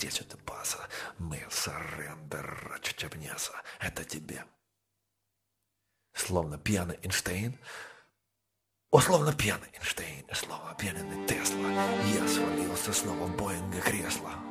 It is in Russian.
здесь это база. Мы сарендер чачапнеса. Это тебе. Словно пьяный Эйнштейн. О, словно пьяный Эйнштейн, словно пьяный Тесла. Я свалился снова в Боинга кресло.